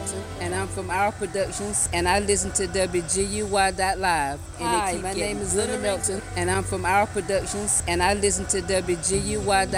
Melton, and I'm from Our Productions, and I listen to WGUY.live. Hi, my name is Linda Melton, and I'm from Our Productions, and I listen to WGUY.